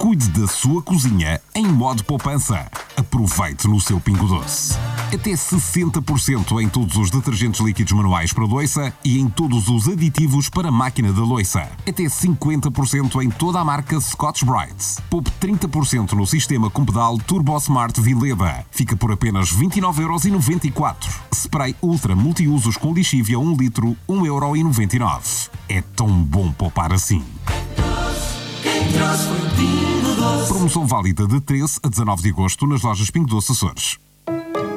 Cuide da sua cozinha em modo poupança. Aproveite no seu Pingo Doce. Até 60% em todos os detergentes líquidos manuais para louça e em todos os aditivos para a máquina da louça. Até 50% em toda a marca Scotch-Brite. Poupe 30% no sistema com pedal Turbo Smart Vileda. Fica por apenas 29,94€. Spray Ultra Multiusos com lixívia 1 litro, 1,99€. É tão bom poupar assim. Promoção válida de 13 a 19 de agosto nas lojas Pingo Doce Açores.